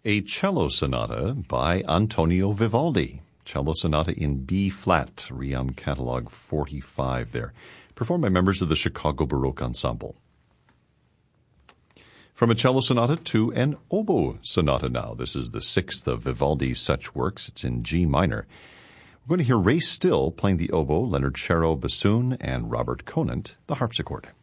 A cello sonata by Antonio Vivaldi. Cello sonata in B-flat, Ream Catalog 45 there. Performed by members of the Chicago Baroque Ensemble. From a cello sonata to an oboe sonata now. This is the sixth of Vivaldi's such works. It's in G minor. We're going to hear Ray Still playing the oboe, Leonard Sharrow bassoon, and Robert Conant the harpsichord.